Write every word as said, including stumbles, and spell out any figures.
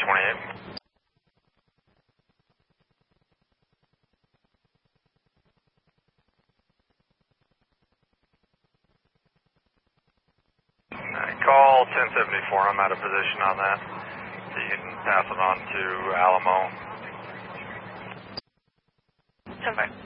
twenty-eight. Call ten seventy-four, I'm out of position on that. So you can pass it on to Alamo. ten five.